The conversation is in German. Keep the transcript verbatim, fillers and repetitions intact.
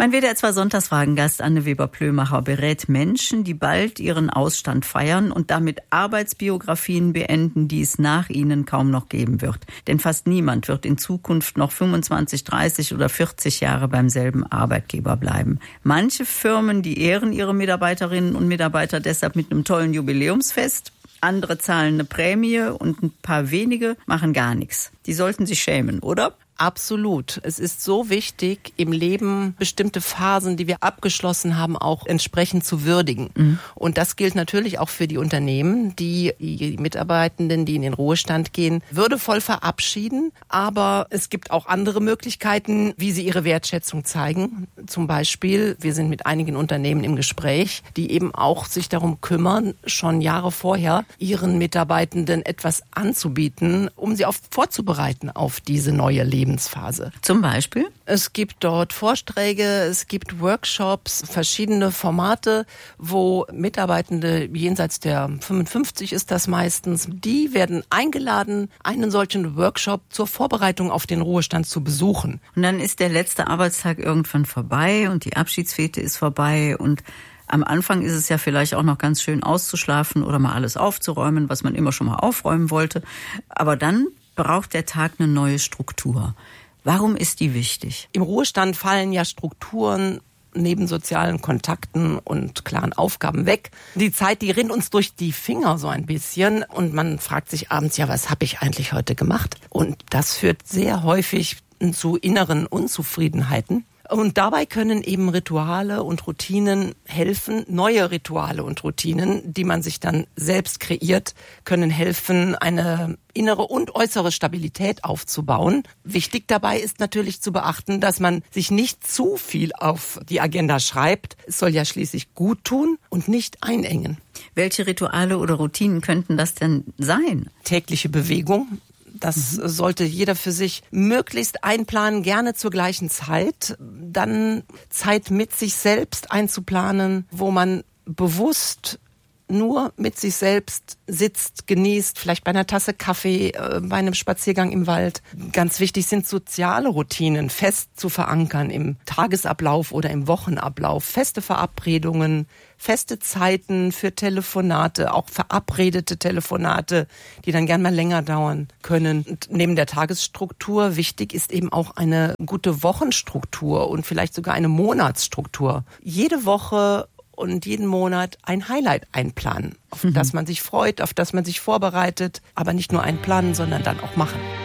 Mein W D R zwei Sonntagsfragengast Anne Weber-Plömacher berät Menschen, die bald ihren Ausstand feiern und damit Arbeitsbiografien beenden, die es nach ihnen kaum noch geben wird. Denn fast niemand wird in Zukunft noch fünfundzwanzig, dreißig oder vierzig Jahre beim selben Arbeitgeber bleiben. Manche Firmen, die ehren ihre Mitarbeiterinnen und Mitarbeiter deshalb mit einem tollen Jubiläumsfest. Andere zahlen eine Prämie und ein paar wenige machen gar nichts. Die sollten sich schämen, oder? Absolut. Es ist so wichtig, im Leben bestimmte Phasen, die wir abgeschlossen haben, auch entsprechend zu würdigen. Mhm. Und das gilt natürlich auch für die Unternehmen, die die Mitarbeitenden, die in den Ruhestand gehen, würdevoll verabschieden. Aber es gibt auch andere Möglichkeiten, wie sie ihre Wertschätzung zeigen. Zum Beispiel, wir sind mit einigen Unternehmen im Gespräch, die eben auch sich darum kümmern, schon Jahre vorher ihren Mitarbeitenden etwas anzubieten, um sie auf, vorzubereiten auf diese neue Lebensphase. Zum Beispiel? Es gibt dort Vorträge, es gibt Workshops, verschiedene Formate, wo Mitarbeitende jenseits der fünfundfünfzig ist das meistens, die werden eingeladen, einen solchen Workshop zur Vorbereitung auf den Ruhestand zu besuchen. Und dann ist der letzte Arbeitstag irgendwann vorbei und die Abschiedsfete ist vorbei und am Anfang ist es ja vielleicht auch noch ganz schön auszuschlafen oder mal alles aufzuräumen, was man immer schon mal aufräumen wollte. Aber dann braucht der Tag eine neue Struktur. Warum ist die wichtig? Im Ruhestand fallen ja Strukturen neben sozialen Kontakten und klaren Aufgaben weg. Die Zeit, die rinnt uns durch die Finger so ein bisschen und man fragt sich abends, ja, was habe ich eigentlich heute gemacht? Und das führt sehr häufig zu inneren Unzufriedenheiten. Und dabei können eben Rituale und Routinen helfen. Neue Rituale und Routinen, die man sich dann selbst kreiert, können helfen, eine innere und äußere Stabilität aufzubauen. Wichtig dabei ist natürlich zu beachten, dass man sich nicht zu viel auf die Agenda schreibt. Es soll ja schließlich gut tun und nicht einengen. Welche Rituale oder Routinen könnten das denn sein? Tägliche Bewegung. Das mhm. sollte jeder für sich möglichst einplanen, gerne zur gleichen Zeit. Dann Zeit mit sich selbst einzuplanen, wo man bewusst nur mit sich selbst sitzt, genießt, vielleicht bei einer Tasse Kaffee, äh, bei einem Spaziergang im Wald. Ganz wichtig sind soziale Routinen fest zu verankern im Tagesablauf oder im Wochenablauf. Feste Verabredungen, feste Zeiten für Telefonate, auch verabredete Telefonate, die dann gern mal länger dauern können. Und neben der Tagesstruktur wichtig ist eben auch eine gute Wochenstruktur und vielleicht sogar eine Monatsstruktur. Jede Woche und jeden Monat ein Highlight einplanen, auf mhm. das man sich freut, auf das man sich vorbereitet, aber nicht nur einplanen, sondern dann auch machen.